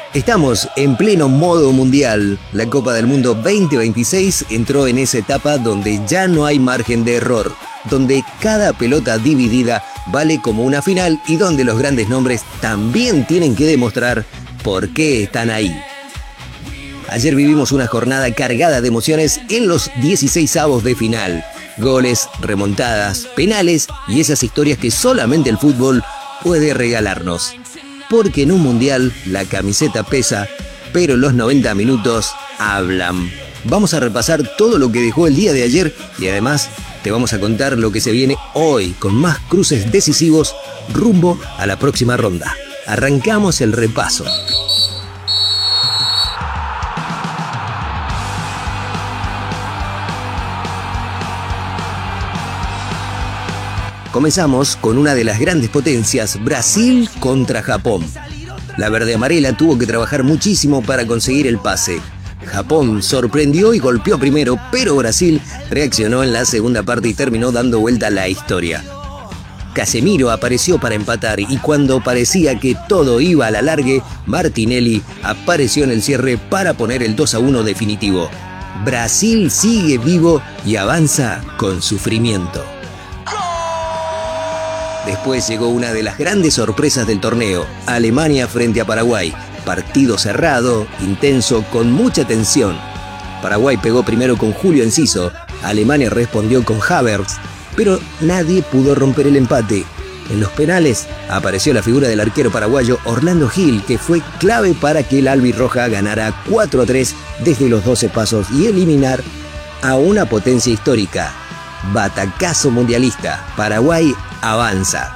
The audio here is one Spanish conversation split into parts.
Estamos en pleno modo mundial. La Copa del Mundo 2026 entró en esa etapa donde ya no hay margen de error, donde cada pelota dividida vale como una final y donde los grandes nombres también tienen que demostrar por qué están ahí. Ayer vivimos una jornada cargada de emociones en los 16avos de final. Goles, remontadas, penales y esas historias que solamente el fútbol puede regalarnos. Porque en un mundial la camiseta pesa, pero los 90 minutos hablan. Vamos a repasar todo lo que dejó el día de ayer y además te vamos a contar lo que se viene hoy con más cruces decisivos rumbo a la próxima ronda. Arrancamos el repaso. Comenzamos con una de las grandes potencias, Brasil contra Japón. La verde-amarela tuvo que trabajar muchísimo para conseguir el pase. Japón sorprendió y golpeó primero, pero Brasil reaccionó en la segunda parte y terminó dando vuelta a la historia. Casemiro apareció para empatar y cuando parecía que todo iba a la largue, Martinelli apareció en el cierre para poner el 2-1 definitivo. Brasil sigue vivo y avanza con sufrimiento. Después llegó una de las grandes sorpresas del torneo, Alemania frente a Paraguay. Partido cerrado, intenso, con mucha tensión. Paraguay pegó primero con Julio Enciso, Alemania respondió con Havertz, pero nadie pudo romper el empate. En los penales apareció la figura del arquero paraguayo Orlando Gil, que fue clave para que el albirroja ganara 4-3 desde los 12 pasos y eliminar a una potencia histórica. Batacazo mundialista, Paraguay avanza.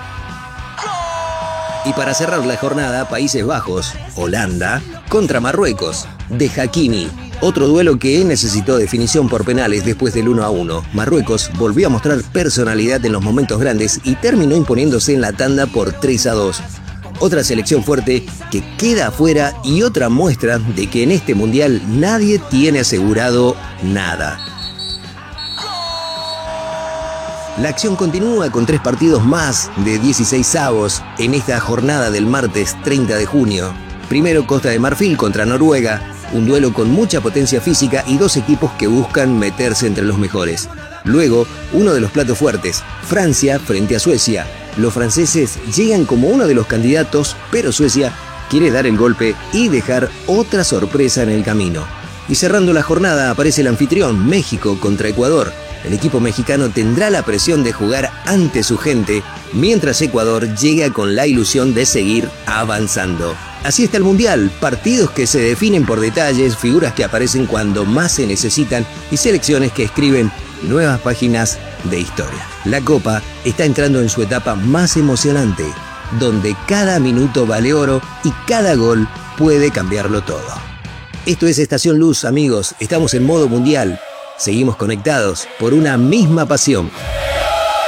Y para cerrar la jornada, Países Bajos, Holanda, contra Marruecos, de Hakimi. Otro duelo que necesitó definición por penales después del 1-1. Marruecos volvió a mostrar personalidad en los momentos grandes y terminó imponiéndose en la tanda por 3-2. Otra selección fuerte que queda afuera y otra muestra de que en este mundial nadie tiene asegurado nada. La acción continúa con 3 partidos más de 16avos en esta jornada del martes 30 de junio. Primero Costa de Marfil contra Noruega, un duelo con mucha potencia física y 2 equipos que buscan meterse entre los mejores. Luego, uno de los platos fuertes, Francia frente a Suecia. Los franceses llegan como uno de los candidatos, pero Suecia quiere dar el golpe y dejar otra sorpresa en el camino. Y cerrando la jornada aparece el anfitrión, México contra Ecuador. El equipo mexicano tendrá la presión de jugar ante su gente, mientras Ecuador llega con la ilusión de seguir avanzando. Así está el Mundial, partidos que se definen por detalles, figuras que aparecen cuando más se necesitan y selecciones que escriben nuevas páginas de historia. La Copa está entrando en su etapa más emocionante, donde cada minuto vale oro y cada gol puede cambiarlo todo. Esto es Estación Luz, amigos, estamos en modo mundial. Seguimos conectados por una misma pasión.